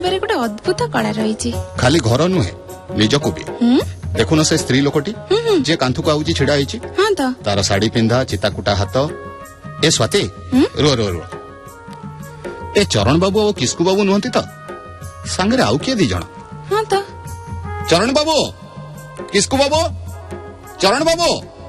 मेरे गोटे अद्भुत कला रही खाली घर नुहे निजको भी देखुन से स्त्री लोकटी जे कांथु को आउची छिड़ा आइची हां तो तार साड़ी पिंधा चिताकुटा हाथ ए स्वाति रो रो रो ए चरण बाबू और किस्कू बाबू नुहंती तो संगे आउ किए दी जण हां तो चरण बाबू किस्कू बाबू चरण बाबू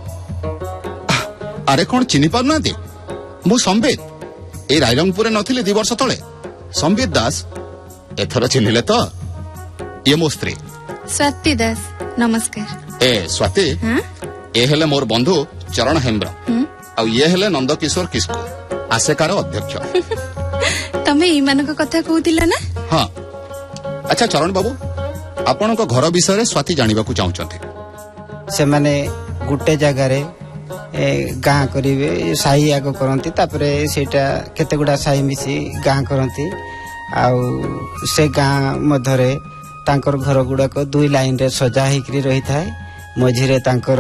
अरे कौन चिनी पार ना मु संबित ए रायरंगपुर नथिले 2 वर्ष तले संबित दास एथर चिन्हले तो ये मो स्त्री स्वाति दास नमस्कार। ए स्वाति ए हेले मोर बंधु चरण हेम्ब्रम आ ये हेले नंदकिशोर किस्कू आसेकार अध्यक्ष तमे ई मानक कथा कहूतिला ना। हां अच्छा चरण बाबू आपण को घर विषय रे स्वाति जानिबा को चाहउचंती से माने गुटे जगह रे गाँ करिवे साई आग करंती तापरे सेटा केते गुडा साई मिसी गाँ करंती आउ से गाँ मधरे तांकर घर गुड़ाक 2 लाइन रे सजा हेकरी रही थाए मझिरे तांकर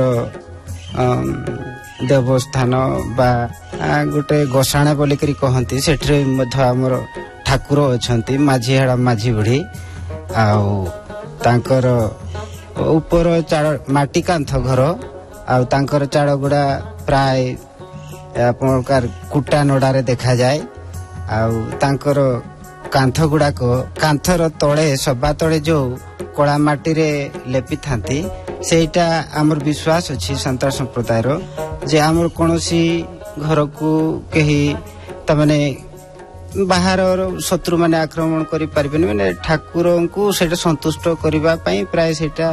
देवस्थान बा गोटे गोसाणा बोली करी कहंती सेठरे मध्य हमर ठाकुर अछंती माझी हेडा माझी बुढ़ी आउ तांकर ऊपर चाड़ माटी कांथ घर आउ तांकर चाड़ गुड़ा प्राय आपनकार कुटा नडारे देखा जाए आउ तांकर कांथ गुड़ाक कांथर तले सभा तले जो कला माटी रे लेपि थांती सेटा आमर विश्वास अछि संताल संप्रदायर जे आमर कोनोसी घर को केही तमने बाहर शत्रु माने आक्रमण करि पारबेनी माने ठाकुर को सेटा संतुष्ट करिबा पई प्राय सेटा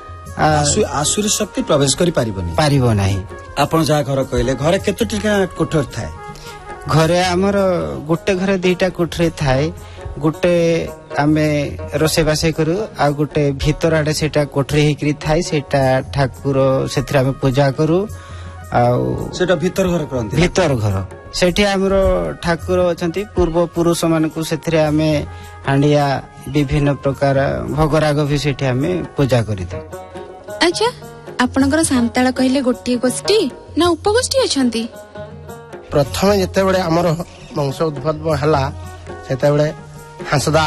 आसुरी शक्ति प्रवेश करि पारिबो नाही। आपण जा घर कहले घरे केतोटिका कोठर थाए घरे आमर गुटे घरे 2टा कोठरी थाए गुटे आमे रोसे बासे करू आ गुटे भीतर आडे सेटा कोठरी हेकरी थाए सेटा ठाकुर सेथरा आमे पूजा करू आ सेटा भीतर घर करंती भीतर घर सेठी आमरो ठाकुर अछंती पूर्व पुरुष मानकु सेथरे आमे हांडिया विभिन्न प्रकार भोगराग भी सेठी आमे पूजा करिता। अच्छा आपनकर सांताळ कहले गोटी गोष्ठी ना उपगोष्ठी अछंती प्रथम जते बडे हमर वंश उद्भव हला सेते बडे हंसदा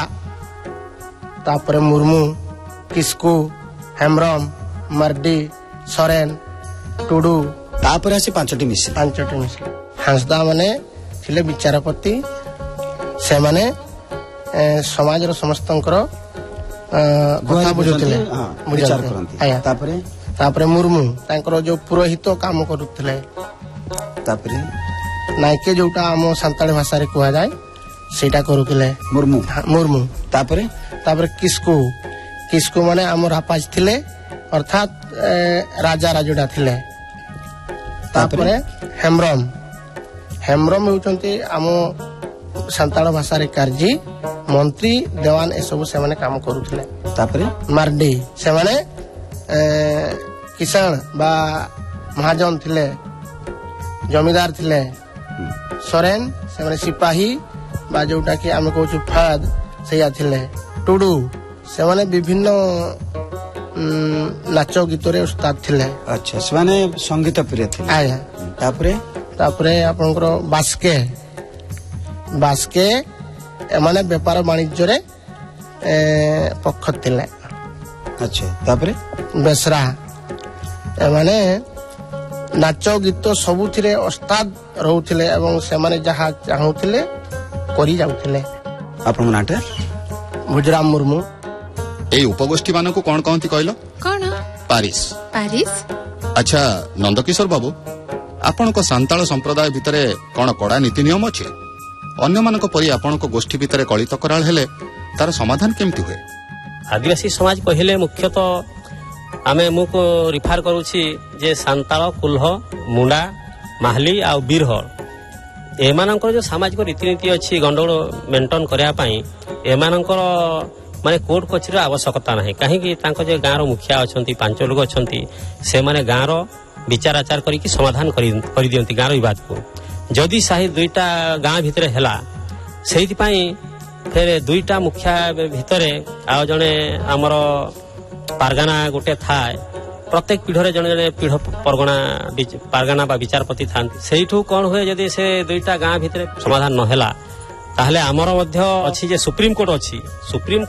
तापरे मुर्मू किस्कू हेम्ब्रम मर्डी सोरेन टुडू तापरे आसी 5टी मिसी हंसदा माने थिले विचारपति से माने समाज रो समस्तंकर कथा बुझुतले विचार करंती तापरे मुर्मू तांकर जो पुरोहित काम करूतले तापरे नायके जोटा हम संताली भाषा रे कहया जाय सेटा करूतले मुर्मू तापरे किस्कू माने हमर हापाज थिले अर्थात राजा राजुडा थिले तापरे हेम्ब्रम होचंती हम संताल भाषा रे कार्जी मंत्री देवान ए सब से माने काम करूतले तापरे मार्डी से माने किसान बा महाजन थिले जमीदार थिले सोरेन से माने सिपाही बा जोटा कि आमे कहू फाद सेया थिले टुडू से माने विभिन्न नाच गीत रे उस्ताद थिले। अच्छा से माने संगीत प्रिय थिले आया तापरे आपनकर बास्के माने व्यापार वाणिज्य रे पक्ष थिले। अच्छा तापरे बेसरा माने नाच गीत सबुथिरे उस्ताद रहउथिले एवं से माने जहा चाहुथिले करी जाउथिले। आपन नाटे भुजराम मुर्मू ए उपगोष्ठी मानन को कोन कहंती कहलो कोन पारिस। अच्छा नंदकिशोर बाबू आपण को सांताल संप्रदाय भितरे कोन कड़ा नीति नियम अछि अन्य मानक परि आपण को गोष्ठी भितरे कलित कराल हेले तार समाधान केमति हुए। आदिवासी समाज कहले मुख्यतः आमे मुको रिफर करूछि जे सांताल कुल्ह मुंडा माहली आ बीरहर एमानकर जो सामाजिक रीतिनीति अच्छी गंडगोल मेंटेन करने एमानकर माने कोर्ट कचेरी आवश्यकता ना कहीं जो गाँव मुखिया अच्छा 5 लोग अच्छा से माने गाँव विचार आचार करके समाधान कर दियंती गाँव विवाद को जदि साही 2टा गाँ भितर है से फिर 2टा मुखिया भितर आ जड़े आमर पारगाना गोटे थाए प्रत्येक पीढ़े जड़े जड़े पीढ़ पारगाना बा विचारपति था से कौन हुए जदि से 2टा गाँ भितर समाधान नहला ତାହେଲେ ଆମର ମଧ୍ୟ ଅଛି ଯେ ସୁପ୍ରିମକୋର୍ଟ ଅଛି ସୁପ୍ରିମ